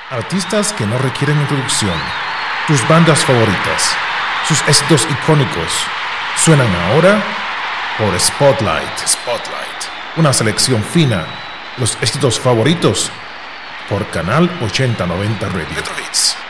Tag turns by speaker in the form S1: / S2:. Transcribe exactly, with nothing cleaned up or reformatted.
S1: Artistas que no requieren introducción. Tus bandas favoritas. Sus éxitos icónicos. Suenan ahora por Spotlight. Spotlight. Una selección fina. Los éxitos favoritos por Canal ochenta noventa Radio. Retro Hits.